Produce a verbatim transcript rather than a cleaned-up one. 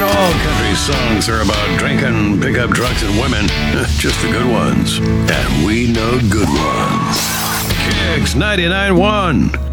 Not all country songs are about drinking, pickup trucks, and women. Just the good ones. And we know good ones. Kicks ninety-nine point one.